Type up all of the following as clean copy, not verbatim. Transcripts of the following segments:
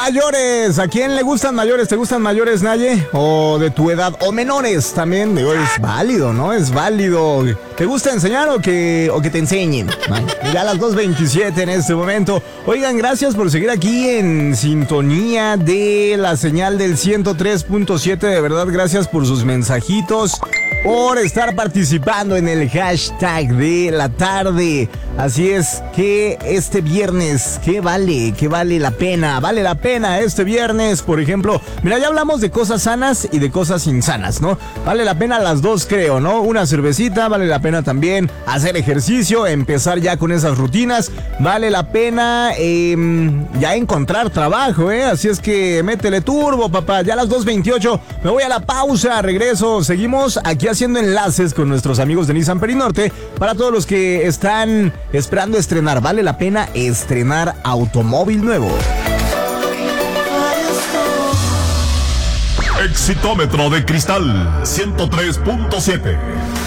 Mayores, ¿a quién le gustan mayores? ¿Te gustan mayores, Naye? ¿O de tu edad? ¿O menores también? Digo, es válido, ¿no? Es válido. ¿Te gusta enseñar o que te enseñen? Ya a las 2:27 en este momento. Oigan, gracias por seguir aquí en sintonía de la señal del 103.7. De verdad, gracias por sus mensajitos, por estar participando en el hashtag de la tarde. Así es que este viernes, ¿qué vale la pena? Vale la pena este viernes, por ejemplo. Mira, ya hablamos de cosas sanas y de cosas insanas, ¿no? Vale la pena las dos, creo, ¿no? Una cervecita, vale la pena también hacer ejercicio, empezar ya con esas rutinas. Vale la pena ya encontrar trabajo, ¿eh? Así es que métele turbo, papá. Ya a las 2:28 me voy a la pausa, regreso. Seguimos aquí haciendo enlaces con nuestros amigos de Nissan Perinorte para todos los que están esperando estrenar. Vale la pena estrenar automóvil nuevo. Exitómetro de cristal 103.7.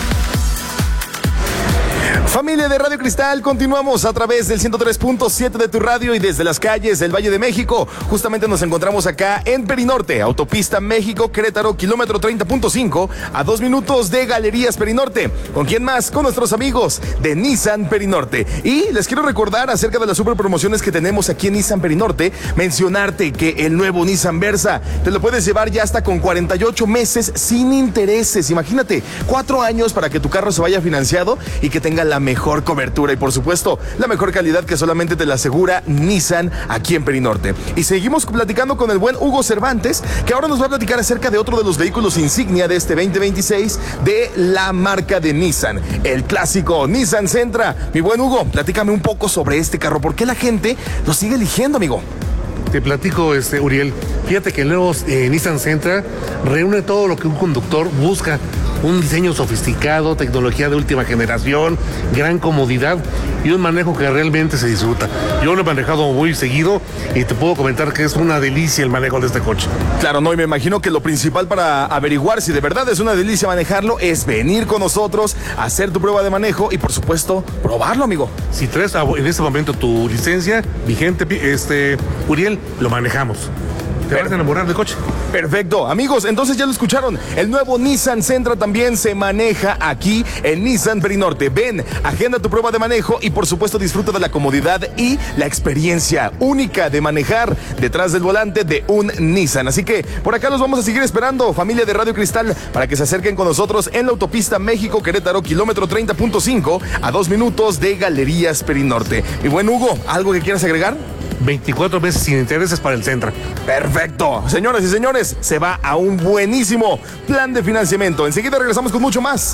Familia de Radio Cristal, continuamos a través del 103.7 de tu radio y desde las calles del Valle de México. Justamente nos encontramos acá en Perinorte, autopista México-Querétaro, kilómetro 30.5, a 2 minutos de Galerías Perinorte. ¿Con quién más? Con nuestros amigos de Nissan Perinorte. Y les quiero recordar acerca de las super promociones que tenemos aquí en Nissan Perinorte. Mencionarte que el nuevo Nissan Versa te lo puedes llevar ya hasta con 48 meses sin intereses. Imagínate, 4 años para que tu carro se vaya financiado y que tenga la mejor cobertura y por supuesto la mejor calidad que solamente te la asegura Nissan aquí en Perinorte. Y seguimos platicando con el buen Hugo Cervantes, que ahora nos va a platicar acerca de otro de los vehículos insignia de este 2026 de la marca de Nissan, el clásico Nissan Sentra. Mi buen Hugo, platícame un poco sobre este carro. ¿Por qué la gente lo sigue eligiendo, amigo? Te platico, Uriel. Fíjate que el nuevo Nissan Sentra reúne todo lo que un conductor busca. Un diseño sofisticado, tecnología de última generación, gran comodidad y un manejo que realmente se disfruta. Yo lo he manejado muy seguido y te puedo comentar que es una delicia el manejo de este coche. Claro, no, y me imagino que lo principal para averiguar si de verdad es una delicia manejarlo es venir con nosotros, hacer tu prueba de manejo y por supuesto probarlo, amigo. Si traes en este momento tu licencia vigente, Uriel, lo manejamos. Te vas a enamorar del coche. Perfecto, amigos, entonces ya lo escucharon. El nuevo Nissan Sentra también se maneja aquí en Nissan Perinorte. Ven, agenda tu prueba de manejo y por supuesto disfruta de la comodidad y la experiencia única de manejar detrás del volante de un Nissan. Así que por acá los vamos a seguir esperando, familia de Radio Cristal, para que se acerquen con nosotros en la autopista México-Querétaro, kilómetro 30.5, a 2 minutos de Galerías Perinorte. Mi buen Hugo, ¿algo que quieras agregar? 24 meses sin intereses para el Sentra. Perfecto. Señoras y señores, se va a un buenísimo plan de financiamiento. Enseguida regresamos con mucho más.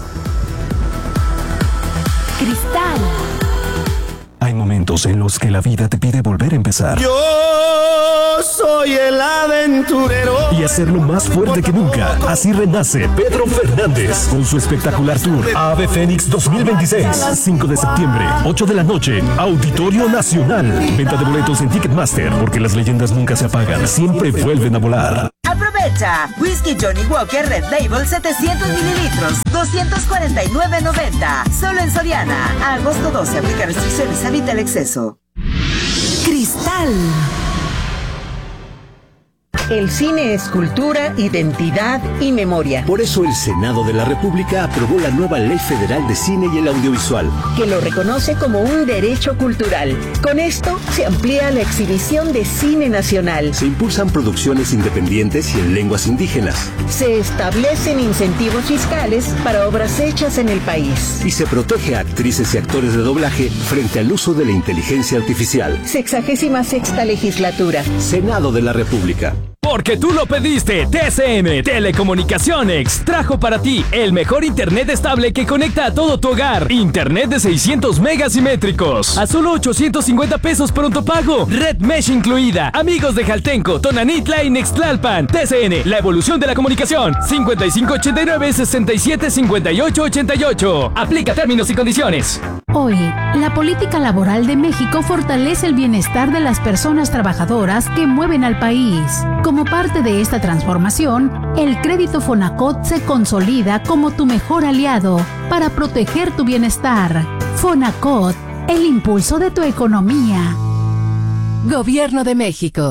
Cristal. Hay momentos en los que la vida te pide volver a empezar. Yo soy el aventurero. Y hacerlo más fuerte que nunca. Así renace Pedro Fernández con su espectacular tour Ave Fénix 2026. 5 de septiembre, 8 de la noche, Auditorio Nacional. Venta de boletos en Ticketmaster, porque las leyendas nunca se apagan, siempre vuelven a volar. Aprovecha. Whisky Johnny Walker Red Label 700 mililitros, 249.90. Solo en Soriana. A agosto 12. Aplica restricciones. Evita el exceso. Cristal. El cine es cultura, identidad y memoria. Por eso el Senado de la República aprobó la nueva Ley Federal de Cine y el Audiovisual, que lo reconoce como un derecho cultural. Con esto se amplía la exhibición de cine nacional. Se impulsan producciones independientes y en lenguas indígenas. Se establecen incentivos fiscales para obras hechas en el país. Y se protege a actrices y actores de doblaje frente al uso de la inteligencia artificial. 66ª legislatura. Senado de la República. Porque tú lo pediste, TCM Telecomunicaciones trajo para ti el mejor internet estable que conecta a todo tu hogar. Internet de 600 megasimétricos a solo 850 pesos pronto pago. Red Mesh incluida. Amigos de Jaltenco, Tonanitla y Nextlalpan. TCN, la evolución de la comunicación. 5589-675888. Aplica términos y condiciones. Hoy, la política laboral de México fortalece el bienestar de las personas trabajadoras que mueven al país. Como parte de esta transformación, el crédito Fonacot se consolida como tu mejor aliado para proteger tu bienestar. Fonacot, el impulso de tu economía. Gobierno de México.